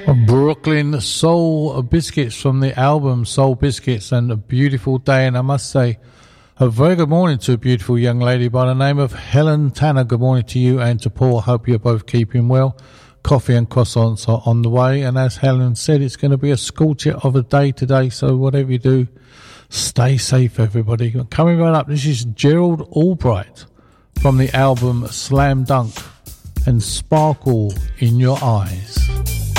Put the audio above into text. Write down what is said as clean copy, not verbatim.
Brooklyn Soul Biscuits from the album Soul Biscuits, and a beautiful day. And I must say a very good morning to a beautiful young lady by the name of Helen Tanner. Good morning to you and to Paul. I hope you're both keeping well. Coffee and croissants are on the way, and as Helen said, it's going to be a scorcher of a day today, so whatever you do, stay safe, everybody. Coming right up, this is Gerald Albright from the album Slam Dunk and Sparkle in Your Eyes.